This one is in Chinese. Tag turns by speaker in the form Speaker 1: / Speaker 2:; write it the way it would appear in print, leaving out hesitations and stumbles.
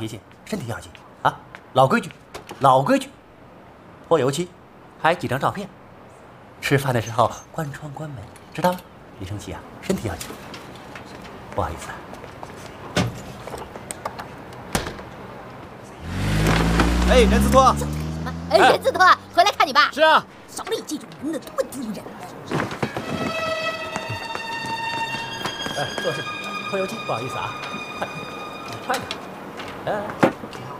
Speaker 1: 脾气，身体要紧啊！老规矩，老规矩。泼油漆，拍几张照片。吃饭的时候关窗关门，知道吗？别生气啊，身体要紧。不好意思啊。
Speaker 2: 哎，任子托。
Speaker 3: 什么？哎，任子托，回来看你爸。
Speaker 2: 是啊。
Speaker 3: 少了这种人，那多丢人啊！
Speaker 1: 坐是，泼油漆，不好意思啊，快点，